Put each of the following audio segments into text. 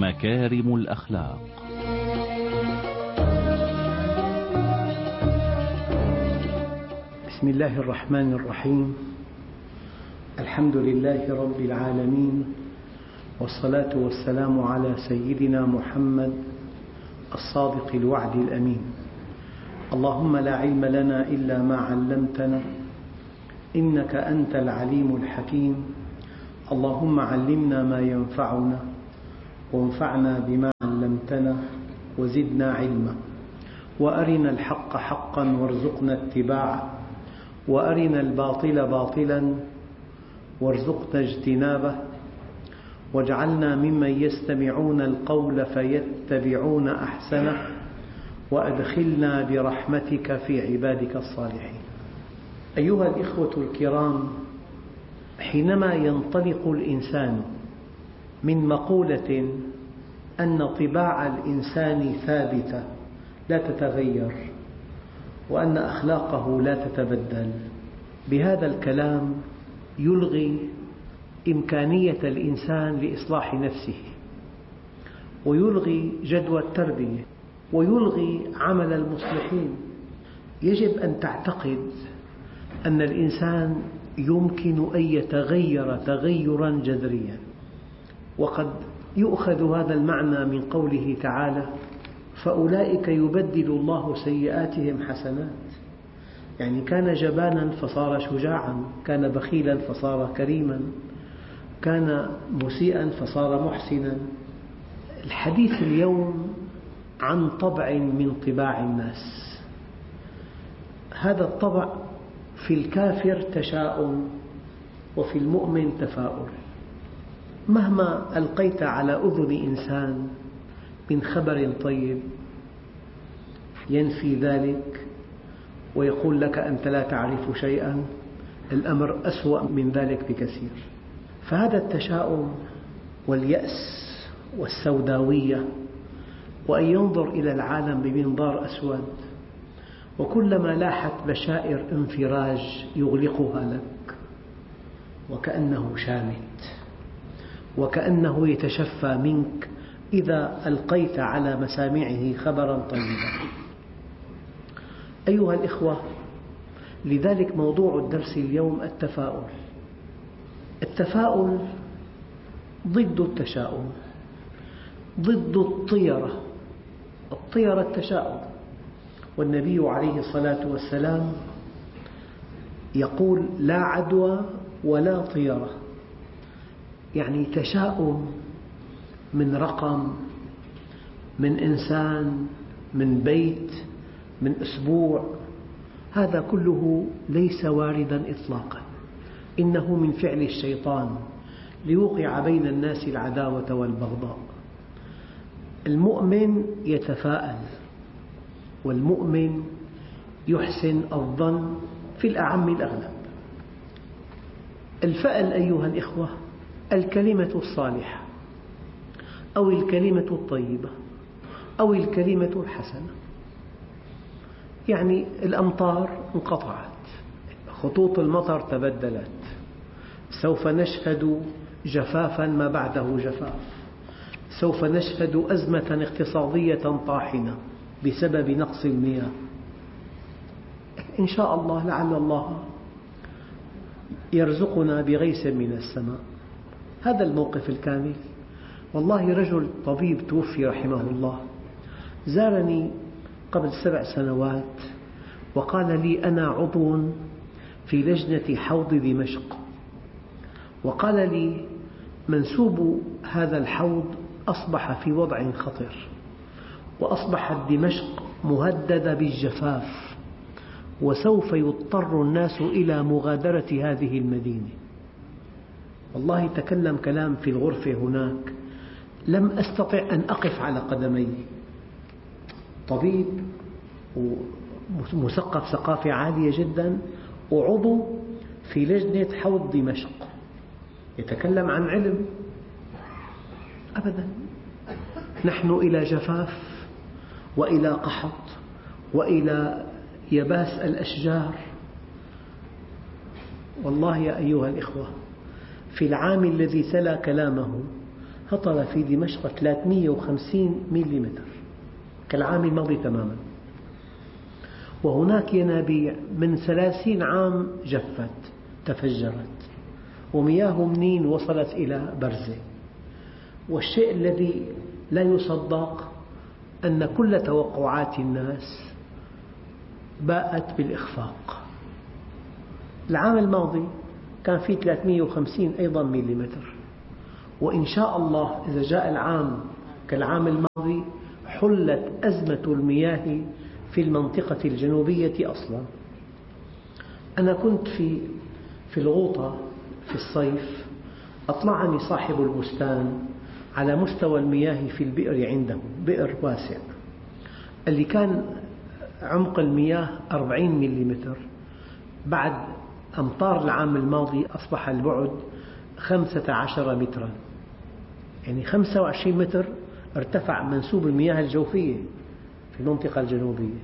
مكارم الأخلاق. بسم الله الرحمن الرحيم. الحمد لله رب العالمين، والصلاة والسلام على سيدنا محمد الصادق الوعد الأمين. اللهم لا علم لنا إلا ما علمتنا إنك أنت العليم الحكيم. اللهم علمنا ما ينفعنا وانفعنا بما علمتنا وزدنا علما، وأرنا الحق حقا وارزقنا اتباعه، وأرنا الباطل باطلا وارزقنا اجتنابه، واجعلنا ممن يستمعون القول فيتبعون أحسنه، وأدخلنا برحمتك في عبادك الصالحين. أيها الإخوة الكرام، حينما ينطلق الإنسان من مقولة أن طباع الإنسان ثابتة لا تتغير وأن أخلاقه لا تتبدل، بهذا الكلام يلغي إمكانية الإنسان لإصلاح نفسه، ويلغي جدوى التربية، ويلغي عمل المصلحين. يجب أن تعتقد أن الإنسان يمكن أن يتغير تغيرا جذريا، وقد يؤخذ هذا المعنى من قوله تعالى: فأولئك يبدل الله سيئاتهم حسنات. يعني كان جبانا فصار شجاعا، كان بخيلا فصار كريما، كان مسيئا فصار محسنا. الحديث اليوم عن طبع من طباع الناس. هذا الطبع في الكافر تشاؤم، وفي المؤمن تفاؤل. مهما ألقيت على أذن إنسان من خبر طيب ينفي ذلك ويقول لك أنت لا تعرف شيئا، الأمر أسوأ من ذلك بكثير. فهذا التشاؤم واليأس والسوداوية، وأن ينظر إلى العالم بمنظار أسود، وكلما لاحت بشائر انفراج يغلقها لك، وكأنه شامت، وكأنه يتشفى منك إذا ألقيت على مسامعه خبرا طيبا. أيها الإخوة، لذلك موضوع الدرس اليوم التفاؤل. التفاؤل ضد التشاؤم، ضد الطيرة. الطيرة التشاؤم، والنبي عليه الصلاة والسلام يقول: لا عدوى ولا طيرة. يعني تشاؤم من رقم، من إنسان، من بيت، من أسبوع، هذا كله ليس وارداً إطلاقاً، إنه من فعل الشيطان ليوقع بين الناس العداوة والبغضاء. المؤمن يتفاءل، والمؤمن يحسن الظن في الأعم الأغلب. الفأل أيها الإخوة الكلمة الصالحة، أو الكلمة الطيبة، أو الكلمة الحسنة. يعني الأمطار انقطعت، خطوط المطر تبدلت، سوف نشهد جفافا ما بعده جفاف، سوف نشهد أزمة اقتصادية طاحنة بسبب نقص المياه. إن شاء الله، لعل الله يرزقنا بغيث من السماء. هذا الموقف الكامل. والله رجل طبيب توفي رحمه الله زارني قبل 7 سنوات وقال لي: أنا عضو في لجنة حوض دمشق، وقال لي: منسوب هذا الحوض أصبح في وضع خطر، وأصبحت دمشق مهددة بالجفاف، وسوف يضطر الناس إلى مغادرة هذه المدينة. والله تكلم كلام في الغرفة هناك لم أستطع أن أقف على قدمي. طبيب ومثقف ثقافة عالية جدا، وعضو في لجنة حوض دمشق، يتكلم عن علم. أبدا، نحن إلى جفاف، وإلى قحط، وإلى يباس الأشجار. والله يا أيها الإخوة، في العام الذي تلا كلامه هطل في دمشق 350 ملم كالعام الماضي تماما، وهناك ينابيع من 30 عام جفت تفجرت، ومياه منين وصلت إلى برزة. والشيء الذي لا يصدق أن كل توقعات الناس باءت بالإخفاق. العام الماضي كان في 350 أيضا مليمتر، وإن شاء الله إذا جاء العام كالعام الماضي حلت أزمة المياه في المنطقة الجنوبية أصلا. أنا كنت في الغوطة في الصيف، أطلعني صاحب البستان على مستوى المياه في البئر عنده، بئر واسع اللي كان عمق المياه 40 ملم، بعد أمطار العام الماضي أصبح البعد 15 مترا، يعني 25 متر ارتفع منسوب المياه الجوفية في المنطقة الجنوبية.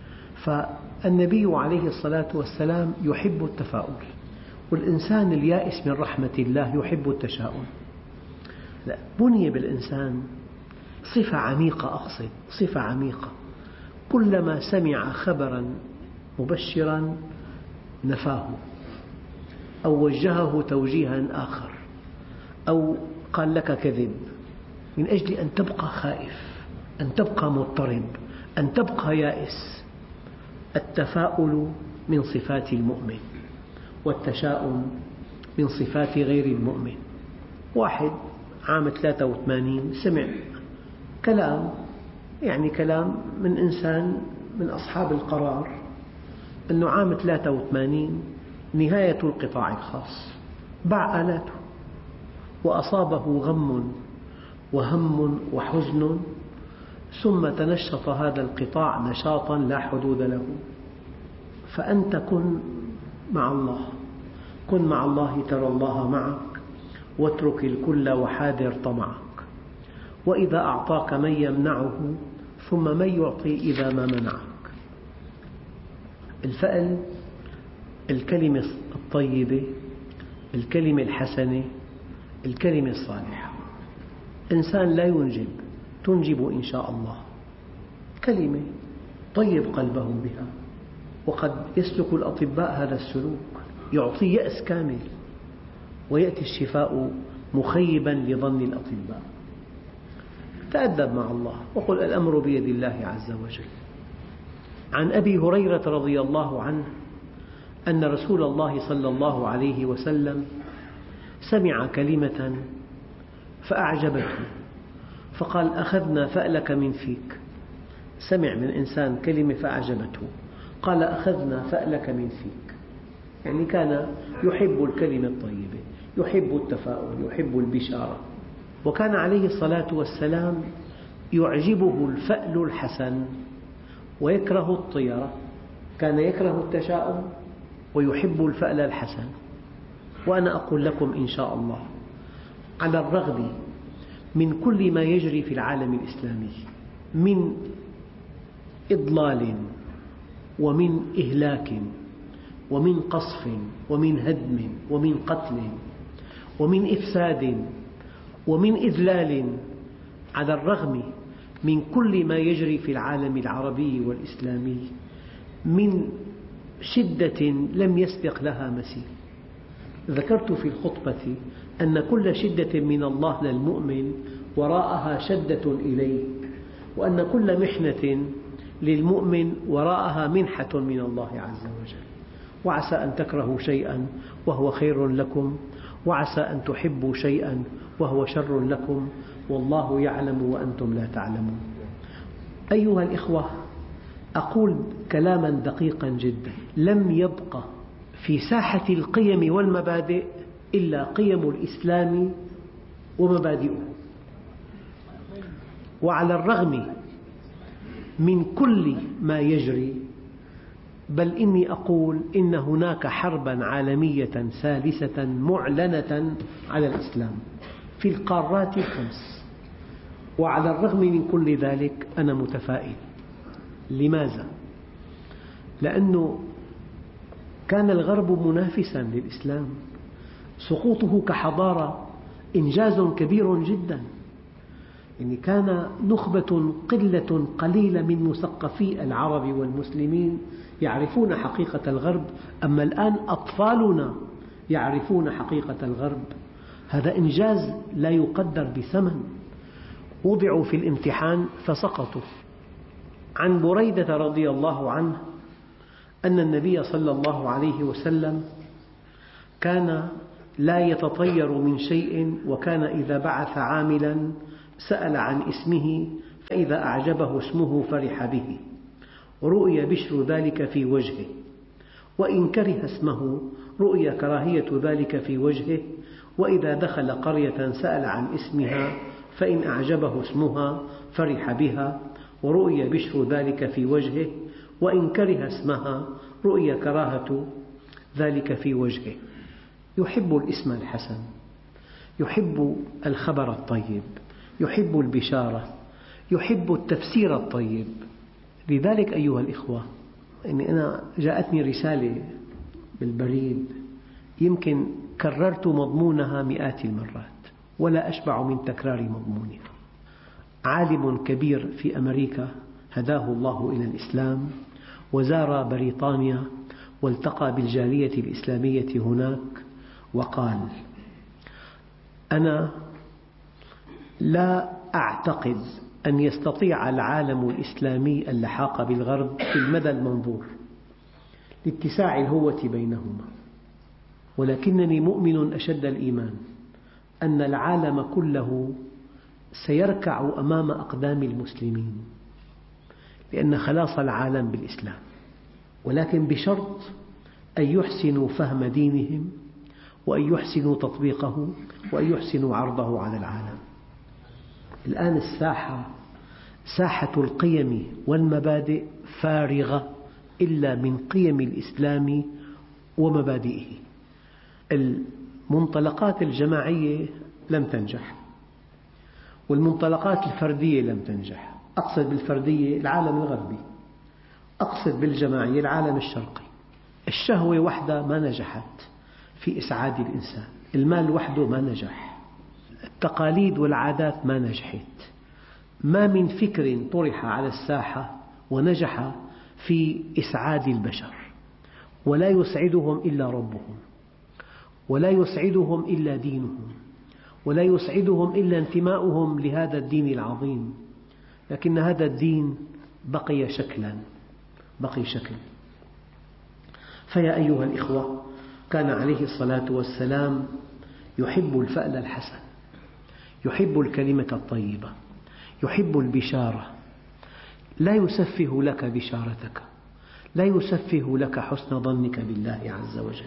فالنبي عليه الصلاة والسلام يحب التفاؤل، والإنسان اليائس من رحمة الله يحب التشاؤم. لا، بني بالإنسان صفة عميقة، أقصد صفة عميقة، كلما سمع خبرا مبشرا نفاه أو وجهه توجيها آخر أو قال لك كذب، من أجل أن تبقى خائف، أن تبقى مضطرب، أن تبقى يائس. التفاؤل من صفات المؤمن، والتشاؤم من صفات غير المؤمن. واحد عام 83 سمع كلام، يعني كلام من إنسان من أصحاب القرار، أنه عام 83 نهاية القطاع الخاص، باع آلاته وأصابه غم وهم وحزن، ثم تنشط هذا القطاع نشاطا لا حدود له. فأنت كن مع الله، كن مع الله ترى الله معك، واترك الكل وحاذر طمعك. وإذا أعطاك من يمنعه، ثم من يعطي إذا ما منعك. الفأل الكلمة الطيبة، الكلمة الحسنة، الكلمة الصالحة. إنسان لا ينجب، تنجب إن شاء الله كلمة طيب قلبه بها، وقد يسلك الأطباء هذا السلوك، يعطي يأس كامل ويأتي الشفاء مخيبا لظن الأطباء. تأدب مع الله وقل الأمر بيد الله عز وجل. عن أبي هريرة رضي الله عنه أن رسول الله صلى الله عليه وسلم سمع كلمة فأعجبته، فقال أخذنا فألك من فيك. سمع من إنسان كلمة فأعجبته، قال أخذنا فألك من فيك، يعني كان يحب الكلمة الطيبة، يحب التفاؤل، يحب البشارة. وكان عليه الصلاة والسلام يعجبه الفأل الحسن ويكره الطيرة، كان يكره التشاؤم ويحب الفأل الحسن. وأنا أقول لكم إن شاء الله، على الرغم من كل ما يجري في العالم الإسلامي من إضلال ومن إهلاك ومن قصف ومن هدم ومن قتل ومن إفساد ومن إذلال، على الرغم من كل ما يجري في العالم العربي والإسلامي من شدة لم يسبق لها مثيل. ذكرت في الخطبة أن كل شدة من الله للمؤمن وراءها شدة إليه، وأن كل محنة للمؤمن وراءها منحة من الله عز وجل. وعسى أن تكرهوا شيئا وهو خير لكم، وعسى أن تحبوا شيئا وهو شر لكم، والله يعلم وأنتم لا تعلمون. أيها الإخوة، أقول كلاما دقيقا جدا، لم يبق في ساحة القيم والمبادئ إلا قيم الإسلام ومبادئه. وعلى الرغم من كل ما يجري، بل إني أقول إن هناك حربا عالمية ثالثة معلنة على الإسلام في القارات الخمس، وعلى الرغم من كل ذلك أنا متفائل. لماذا؟ لأنه كان الغرب منافسا للإسلام، سقوطه كحضارة إنجاز كبير جدا، يعني كان نخبة قليلة من مثقفي العرب والمسلمين يعرفون حقيقة الغرب، أما الآن أطفالنا يعرفون حقيقة الغرب. هذا إنجاز لا يقدر بثمن. وضعوا في الامتحان فسقطوا. عن بريدة رضي الله عنه أن النبي صلى الله عليه وسلم كان لا يتطير من شيء، وكان إذا بعث عاملا سأل عن اسمه، فإذا أعجبه اسمه فرح به، ورؤي بشر ذلك في وجهه، وإن كره اسمه رؤي كراهية ذلك في وجهه، وإذا دخل قرية سأل عن اسمها، فإن أعجبه اسمها فرح بها، ورؤي بشر ذلك في وجهه، وإن كره اسمها رؤي كراهة ذلك في وجهه. يحب الاسم الحسن، يحب الخبر الطيب، يحب البشارة، يحب التفسير الطيب. لذلك أيها الإخوة، أنا جاءتني رسالة بالبريد يمكن كررت مضمونها مئات المرات ولا أشبع من تكرار مضمونها. عالم كبير في أمريكا هداه الله إلى الإسلام، وزار بريطانيا والتقى بالجالية الإسلامية هناك، وقال: أنا لا أعتقد أن يستطيع العالم الإسلامي اللحاق بالغرب في المدى المنظور لاتساع الهوة بينهما، ولكنني مؤمن أشد الإيمان أن العالم كله سيركع أمام أقدام المسلمين، لأن خلاص العالم بالإسلام، ولكن بشرط أن يحسنوا فهم دينهم، وأن يحسنوا تطبيقه، وأن يحسنوا عرضه على العالم. الآن الساحة ساحة القيم والمبادئ فارغة إلا من قيم الإسلام ومبادئه. المنطلقات الجماعية لم تنجح، والمنطلقات الفردية لم تنجح. أقصد بالفردية العالم الغربي، أقصد بالجماعية العالم الشرقي. الشهوة وحدها ما نجحت في إسعاد الإنسان، المال وحده ما نجح، التقاليد والعادات ما نجحت. ما من فكر طرح على الساحة ونجح في إسعاد البشر، ولا يسعدهم إلا ربهم، ولا يسعدهم إلا دينهم، ولا يسعدهم إلا انتماؤهم لهذا الدين العظيم. لكن هذا الدين بقي شكلا. فيا أيها الإخوة، كان عليه الصلاة والسلام يحب الفأل الحسن، يحب الكلمة الطيبة، يحب البشارة. لا يسفه لك بشارتك، لا يسفه لك حسن ظنك بالله عز وجل.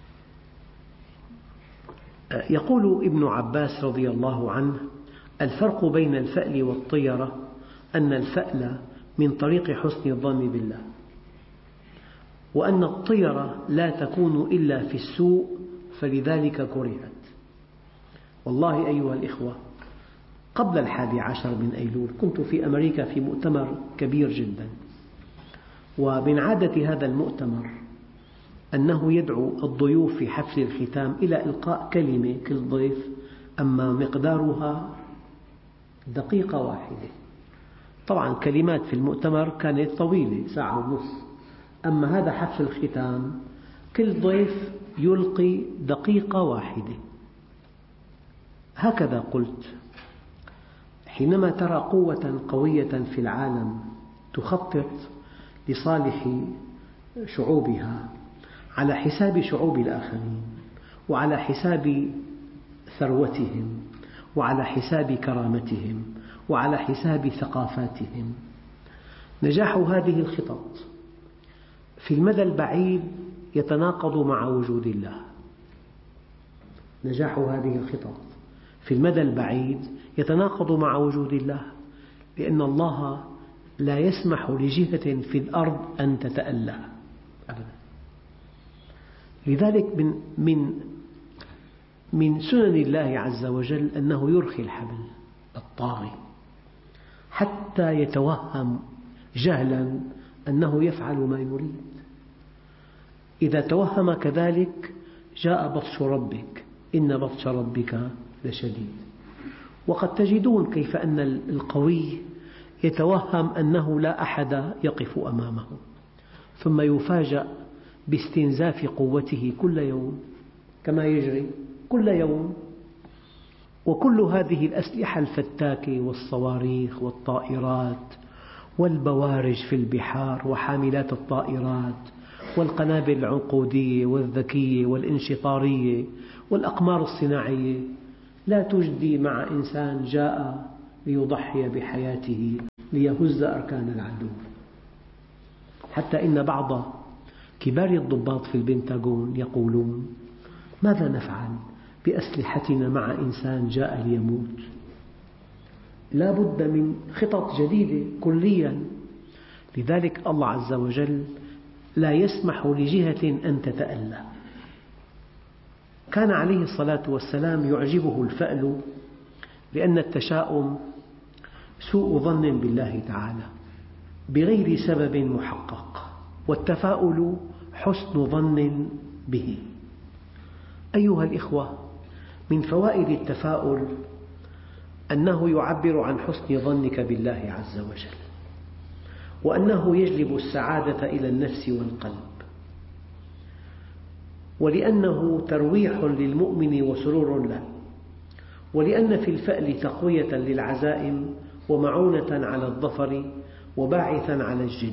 يقول ابن عباس رضي الله عنه: الفرق بين الفأل والطيرة أن الفأل من طريق حسن الظن بالله، وأن الطيرة لا تكون إلا في السوء، فلذلك كرهت. والله أيها الإخوة، قبل 11 من أيلول كنت في أمريكا في مؤتمر كبير جدا، ومن عادة هذا المؤتمر أنه يدعو الضيوف في حفل الختام إلى إلقاء كلمة كل ضيف، أما مقدارها دقيقة واحدة. طبعا كلمات في المؤتمر كانت طويلة، ساعة ونصف، أما هذا حفل الختام كل ضيف يلقي دقيقة واحدة. هكذا قلت: حينما ترى قوة قوية في العالم تخطط لصالح شعوبها على حساب شعوب الآخرين، وعلى حساب ثروتهم، وعلى حساب كرامتهم، وعلى حساب ثقافاتهم، نجاح هذه الخطط في المدى البعيد يتناقض مع وجود الله. نجاح هذه الخطط في المدى البعيد يتناقض مع وجود الله، لأن الله لا يسمح لجهة في الأرض أن تتأله أبدا. لذلك من سنن الله عز وجل أنه يرخي الحبل الطاغي حتى يتوهم جهلا أنه يفعل ما يريد. إذا توهم كذلك جاء بطش ربك، إن بطش ربك لشديد. وقد تجدون كيف أن القوي يتوهم أنه لا أحد يقف أمامه، ثم يفاجأ باستنزاف قوته كل يوم كما يجري كل يوم. وكل هذه الأسلحة الفتاكة والصواريخ والطائرات والبوارج في البحار وحاملات الطائرات والقنابل العنقودية والذكية والانشطارية والأقمار الصناعية لا تجدي مع إنسان جاء ليضحي بحياته ليهز أركان العدو. حتى إن بعض كبار الضباط في البنتاغون يقولون: ماذا نفعل بأسلحتنا مع إنسان جاء ليموت؟ لا بد من خطط جديدة كليا. لذلك الله عز وجل لا يسمح لجهة أن تتألى. كان عليه الصلاة والسلام يعجبه الفأل، لأن التشاؤم سوء ظن بالله تعالى بغير سبب محقق، والتفاؤل حسن ظن به. أيها الإخوة، من فوائد التفاؤل أنه يعبر عن حسن ظنك بالله عز وجل، وأنه يجلب السعادة إلى النفس والقلب، ولأنه ترويح للمؤمن وسرور له، ولأن في الفأل تقوية للعزائم ومعونة على الظفر وباعثا على الجد.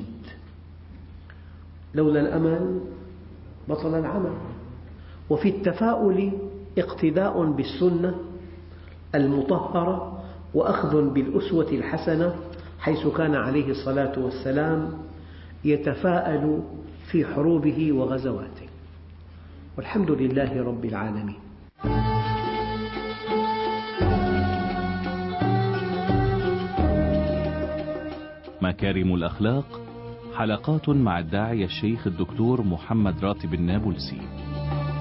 لولا الأمل بطل العمل. وفي التفاؤل اقتداء بالسنة المطهرة وأخذ بالأسوة الحسنة، حيث كان عليه الصلاة والسلام يتفاءل في حروبه وغزواته. والحمد لله رب العالمين. مكارم الأخلاق، حلقات مع الداعية الشيخ الدكتور محمد راتب النابلسي.